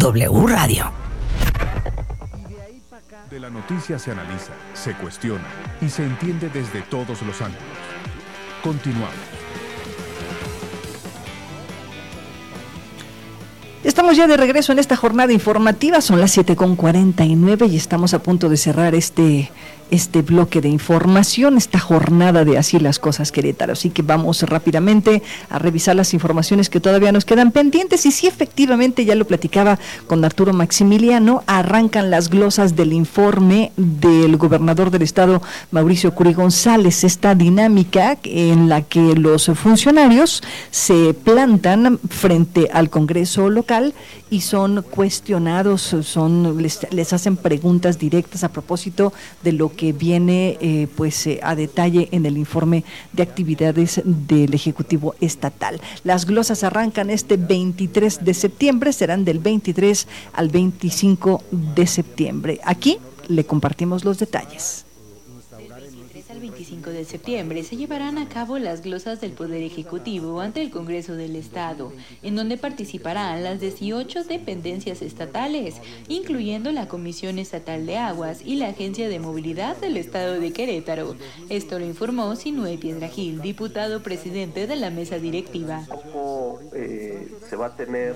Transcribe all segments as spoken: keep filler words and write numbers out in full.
W Radio. De la noticia se analiza, se cuestiona y se entiende desde todos los ángulos. Continuamos. Estamos ya de regreso en esta jornada informativa, son las siete con cuarenta y nueve y estamos a punto de cerrar este, este bloque de información, esta jornada de Así las Cosas Querétaro. Así que vamos rápidamente a revisar las informaciones que todavía nos quedan pendientes y sí, efectivamente, ya lo platicaba con Arturo Maximiliano, arrancan las glosas del informe del gobernador del estado, Mauricio Curi González, esta dinámica en la que los funcionarios se plantan frente al Congreso local y son cuestionados, son les, les hacen preguntas directas a propósito de lo que viene eh, pues eh, a detalle en el informe de actividades del Ejecutivo Estatal. Las glosas arrancan este veintitrés de septiembre, serán del veintitrés al veinticinco de septiembre. Aquí le compartimos los detalles. El veinticinco de septiembre se llevarán a cabo las glosas del Poder Ejecutivo ante el Congreso del Estado, en donde participarán las dieciocho dependencias estatales, incluyendo la Comisión Estatal de Aguas y la Agencia de Movilidad del Estado de Querétaro. Esto lo informó Sinué Piedragil, diputado presidente de la mesa directiva. Poco, eh, se va a tener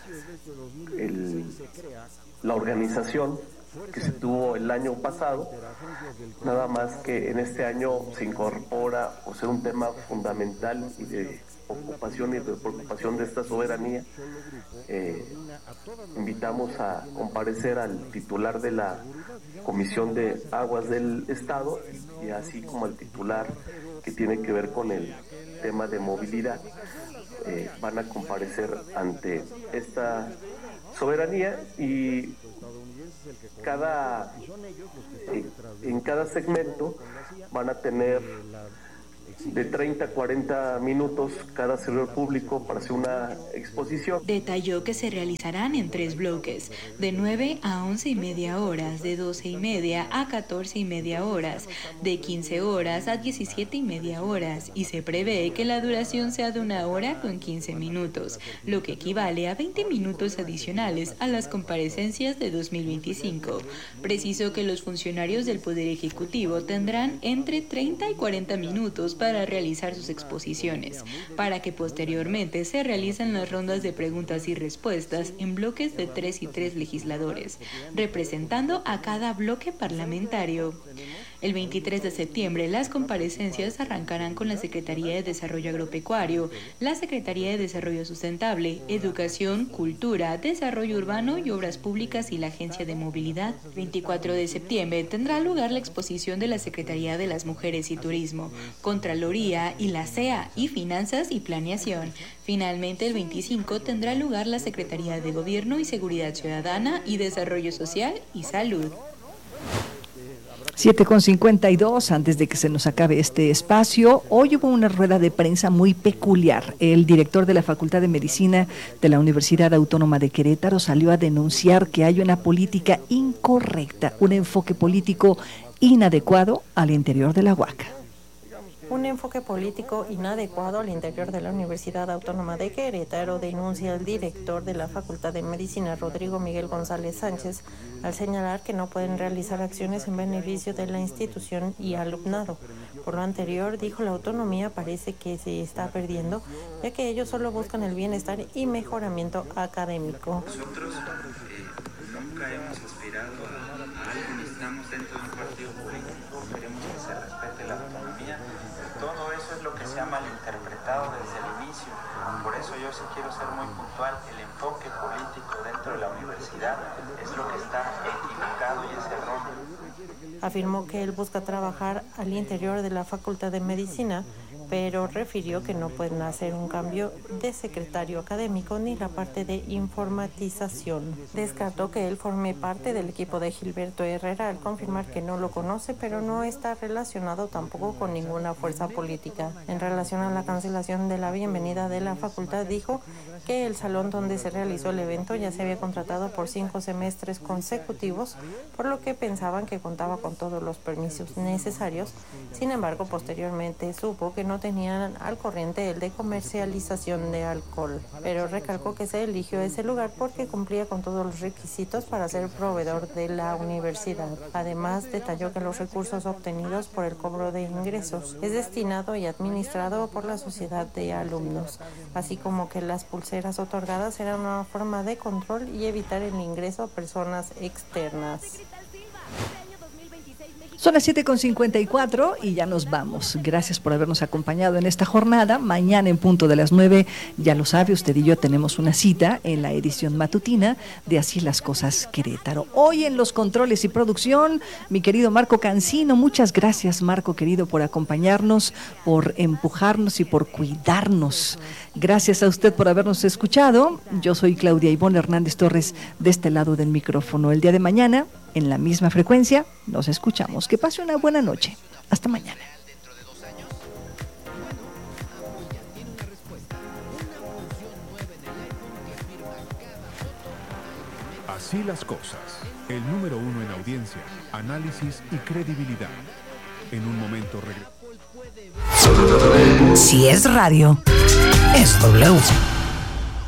el, la organización que se tuvo el año pasado, nada más que en este año se incorpora, o sea, un tema fundamental y de ocupación y de preocupación de esta soberanía. Eh, invitamos a comparecer al titular de la Comisión de Aguas del Estado y así como al titular que tiene que ver con el tema de movilidad. Eh, van a comparecer ante esta soberanía y cada en cada segmento van a tener de treinta a cuarenta minutos cada servidor público para hacer una exposición. Detalló que se realizarán en tres bloques, de nueve a once y media horas, de doce y media a catorce y media horas, de quince horas a diecisiete y media horas, y se prevé que la duración sea de una hora con quince minutos, lo que equivale a veinte minutos adicionales a las comparecencias de dos mil veinticinco. Precisó que los funcionarios del Poder Ejecutivo tendrán entre treinta y cuarenta minutos para para realizar sus exposiciones, para que posteriormente se realicen las rondas de preguntas y respuestas en bloques de tres y tres legisladores, representando a cada bloque parlamentario. El veintitrés de septiembre, las comparecencias arrancarán con la Secretaría de Desarrollo Agropecuario, la Secretaría de Desarrollo Sustentable, Educación, Cultura, Desarrollo Urbano y Obras Públicas y la Agencia de Movilidad. El veinticuatro de septiembre tendrá lugar la exposición de la Secretaría de las Mujeres y Turismo, Contraloría y la C E A y Finanzas y Planeación. Finalmente, el veinticinco tendrá lugar la Secretaría de Gobierno y Seguridad Ciudadana y Desarrollo Social y Salud. siete con cincuenta y dos, antes de que se nos acabe este espacio, hoy hubo una rueda de prensa muy peculiar. El director de la Facultad de Medicina de la Universidad Autónoma de Querétaro salió a denunciar que hay una política incorrecta, un enfoque político inadecuado al interior de la Huaca. Un enfoque político inadecuado al interior de la Universidad Autónoma de Querétaro, denuncia el director de la Facultad de Medicina, Rodrigo Miguel González Sánchez, al señalar que no pueden realizar acciones en beneficio de la institución y alumnado. Por lo anterior, dijo, la autonomía parece que se está perdiendo, ya que ellos solo buscan el bienestar y mejoramiento académico. Nosotros eh, nunca hemos aspirado a, a algo, ni estamos dentro de un partido político, queremos que se respete la autonomía. Todo eso es lo que se ha malinterpretado desde el inicio. Por eso yo sí quiero ser muy puntual. El enfoque político dentro de la universidad es lo que está equivocado y es erróneo. Afirmó que él busca trabajar al interior de la Facultad de Medicina, pero refirió que no pueden hacer un cambio de secretario académico ni la parte de informatización. Descartó que él forme parte del equipo de Gilberto Herrera al confirmar que no lo conoce, pero no está relacionado tampoco con ninguna fuerza política. En relación a la cancelación de la bienvenida de la facultad, dijo que el salón donde se realizó el evento ya se había contratado por cinco semestres consecutivos, por lo que pensaban que contaba con todos los permisos necesarios. Sin embargo, posteriormente supo que no no tenían al corriente el de comercialización de alcohol, pero recalcó que se eligió ese lugar porque cumplía con todos los requisitos para ser proveedor de la universidad. Además, detalló que los recursos obtenidos por el cobro de ingresos es destinado y administrado por la sociedad de alumnos, así como que las pulseras otorgadas eran una forma de control y evitar el ingreso a personas externas. Son las siete con cincuenta y cuatro y ya nos vamos. Gracias por habernos acompañado en esta jornada. Mañana en punto de las nueve, ya lo sabe, usted y yo tenemos una cita en la edición matutina de Así las Cosas Querétaro. Hoy en los controles y producción, mi querido Marco Cancino. Muchas gracias, Marco querido, por acompañarnos, por empujarnos y por cuidarnos. Gracias a usted por habernos escuchado. Yo soy Claudia Ivonne Hernández Torres, de este lado del micrófono. El día de mañana, en la misma frecuencia, nos escuchamos. Que pase una buena noche. Hasta mañana. Así las cosas. El número uno en audiencia, análisis y credibilidad. En un momento regreso. Si es radio, es W.